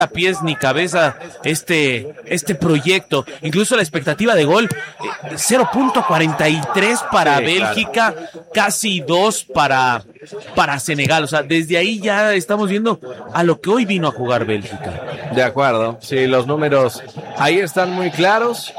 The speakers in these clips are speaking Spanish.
a pies ni cabeza este proyecto. Incluso la expectativa de gol, 0.43 para Bélgica, claro. Casi 2 para Senegal. O sea, desde ahí ya estamos viendo a lo que hoy vino a jugar Bélgica. De acuerdo, sí, los números ahí están muy claros.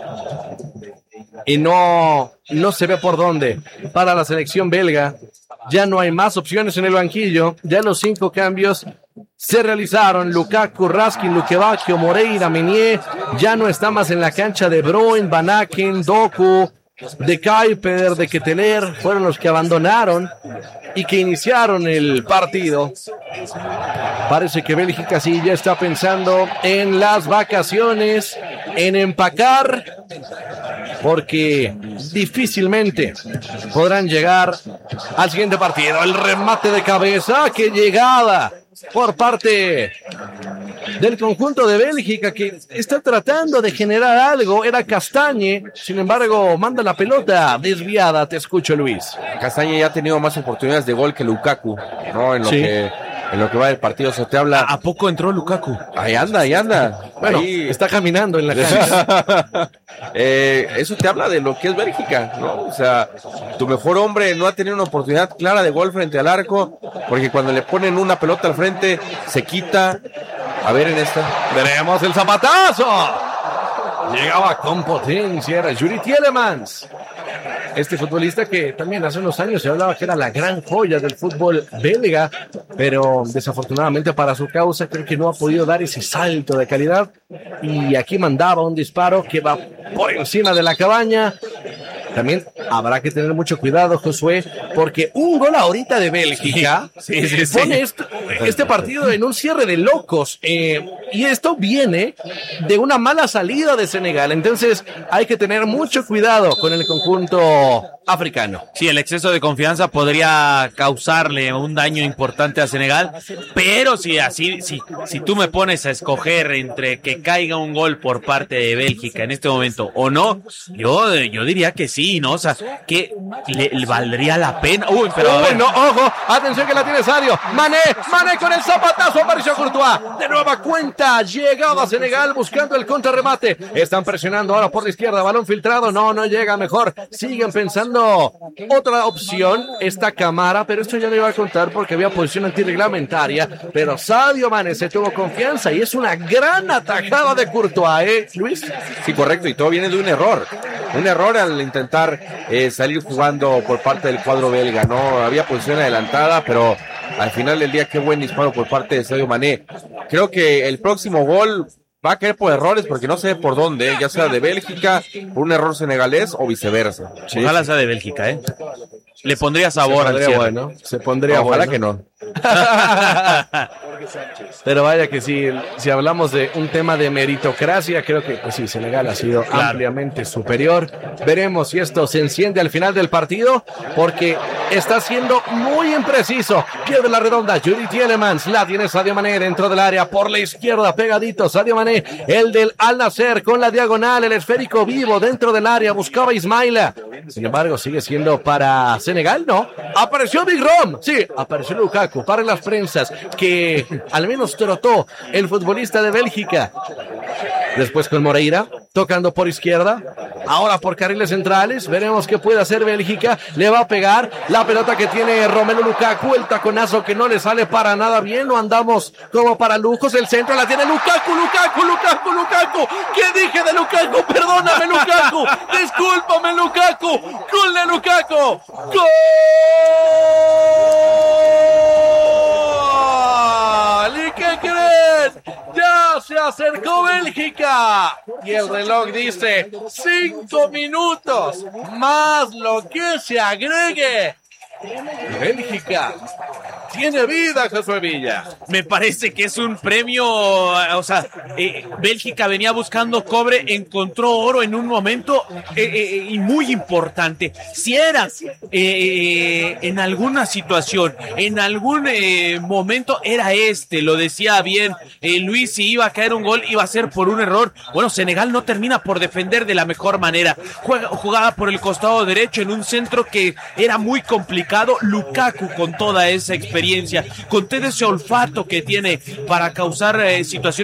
Y no se ve por dónde para la selección belga. Ya no hay más opciones en el banquillo. Ya los 5 cambios se realizaron. Lukaku, Raskin, Lukebakio, Moreira, Meunier. Ya no está más en la cancha. De Bruyne, Van Aken, Doku, De Kuyper, De Ketelaere. Fueron los que abandonaron y que iniciaron el partido. Parece que Bélgica sí ya está pensando en las vacaciones, en empacar, porque difícilmente podrán llegar al siguiente partido. El remate de cabeza, qué llegada por parte del conjunto de Bélgica, que está tratando de generar algo. Era Castagne, sin embargo manda la pelota desviada. Te escucho, Luis. Castagne ya ha tenido más oportunidades de gol que Lukaku, ¿no? En lo que va del partido, se te habla. ¿A poco entró Lukaku? Ahí anda. Bueno, ahí está caminando en la cancha. Eso te habla de lo que es Bélgica, ¿no? O sea, tu mejor hombre no ha tenido una oportunidad clara de gol frente al arco, porque cuando le ponen una pelota al frente, se quita. A ver en esta. Veremos el zapatazo. Llegaba con potencia, era Yuri Tielemans. Este futbolista que también hace unos años se hablaba que era la gran joya del fútbol belga, pero desafortunadamente para su causa creo que no ha podido dar ese salto de calidad. Y aquí mandaba un disparo que va por encima de la cabaña. También habrá que tener mucho cuidado, Josué, porque un gol ahorita de Bélgica pone este partido en un cierre de locos. Y esto viene de una mala salida de Senegal. Entonces hay que tener mucho cuidado con el conjunto africano. Sí, el exceso de confianza podría causarle un daño importante a Senegal, pero si tú me pones a escoger entre que caiga un gol por parte de Bélgica en este momento o no, yo diría que sí, ¿no? O sea, que le valdría la pena. Uy, pero a ver. No, ojo, atención que la tiene Sadio. Mané con el zapatazo, apareció Courtois. De nueva cuenta, llegaba a Senegal buscando el contrarremate. Están presionando ahora por la izquierda, balón filtrado, no llega mejor. Siguen pensando otra opción, esta Camara, pero esto ya le iba a contar porque había posición antirreglamentaria, pero Sadio Mané se tuvo confianza y es una gran atajada de Courtois, Luis. Sí, correcto, y todo viene de un error al intentar salir jugando por parte del cuadro belga, ¿no? Había posición adelantada, pero al final del día qué buen disparo por parte de Sadio Mané. Creo que el próximo gol va a caer por errores porque no sé por dónde, ya sea de Bélgica, por un error senegalés o viceversa. Sí, ojalá sea de Bélgica, Le pondría sabor al cierre. Bueno, se pondría ojalá bueno. que no. Pero vaya que sí, si hablamos de un tema de meritocracia, creo que pues sí, Senegal ha sido ampliamente superior. Veremos si esto se enciende al final del partido, porque está siendo muy impreciso. Pierde la redonda, Yuri Tielemans, la tiene Sadio Mané dentro del área, por la izquierda, pegadito, Sadio Mané, el del Al Nassr con la diagonal, el esférico vivo dentro del área, buscaba Ismaila. Sin embargo, sigue siendo para Senegal, ¿no? Apareció Big Rom, sí, apareció Lukaku, para las prensas, que al menos trotó el futbolista de Bélgica. Después con Moreira, tocando por izquierda, ahora por carriles centrales, veremos qué puede hacer Bélgica, le va a pegar la pelota que tiene Romelu Lukaku, el taconazo que no le sale para nada bien, no andamos como para lujos, el centro la tiene Lukaku, ¿qué dije de Lukaku? Perdóname Lukaku, discúlpame Lukaku, gol de Lukaku, ¡gol! ¿Y qué creen? Ya se acercó Bélgica y el reloj dice 5 minutos más lo que se agregue. Bélgica tiene vida, Josué Villa. Me parece que es un premio, o sea, Bélgica venía buscando cobre, encontró oro en un momento y muy importante. Si era en alguna situación, en algún momento, era lo decía bien Luis, si iba a caer un gol, iba a ser por un error. Bueno, Senegal no termina por defender de la mejor manera. Jugaba por el costado derecho en un centro que era muy complicado. Lukaku, con toda esa experiencia, con todo ese olfato que tiene para causar situaciones